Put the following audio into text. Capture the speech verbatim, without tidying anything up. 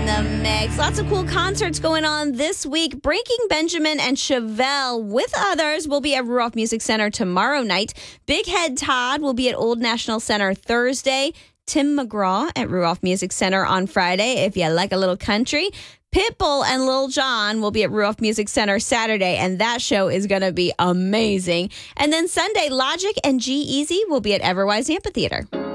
the mix. Lots of cool concerts going on this week. Breaking Benjamin and Chevelle with others will be at Ruoff Music Center tomorrow night. Big Head Todd will be at Old National Center Thursday. Tim McGraw at Ruoff Music Center on Friday, if you like a little country. Pitbull and Lil Jon will be at Ruoff Music Center Saturday, and that show is going to be amazing. And then Sunday, Logic and G-Eazy will be at Everwise Amphitheater.